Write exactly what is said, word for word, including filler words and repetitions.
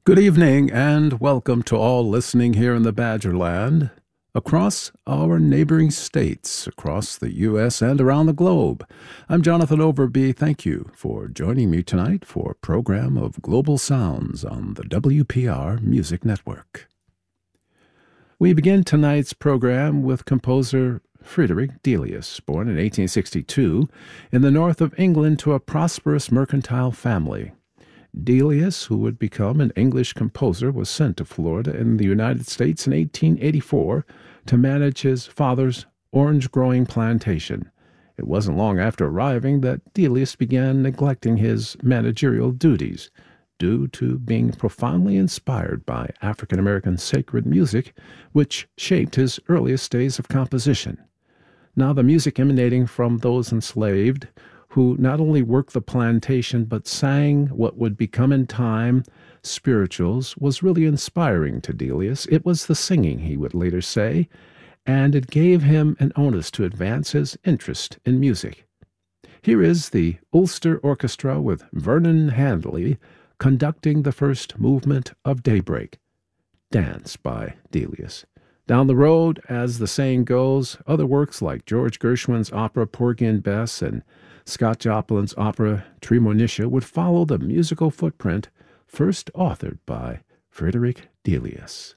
Good evening and welcome to all listening here in the Badgerland, across our neighboring states, across the U S and around the globe. I'm Jonathan Overby. Thank you for joining me tonight for a program of Global Sounds on the W P R Music Network. We begin tonight's program with composer Frederick Delius, born in eighteen sixty-two in the north of England to a prosperous mercantile family. Delius, who would become an English composer, was sent to Florida in the United States in eighteen eighty-four to manage his father's orange-growing plantation. It wasn't long after arriving that Delius began neglecting his managerial duties, due to being profoundly inspired by African-American sacred music, which shaped his earliest days of composition. Now the music emanating from those enslaved, who not only worked the plantation but sang what would become in time spirituals, was really inspiring to Delius. It was the singing, he would later say, and it gave him an onus to advance his interest in music. Here is the Ulster Orchestra with Vernon Handley conducting the first movement of Daybreak, Dance by Delius. Down the road, as the saying goes, other works like George Gershwin's opera Porgy and Bess and Scott Joplin's opera Treemonisha would follow the musical footprint first authored by Frederick Delius.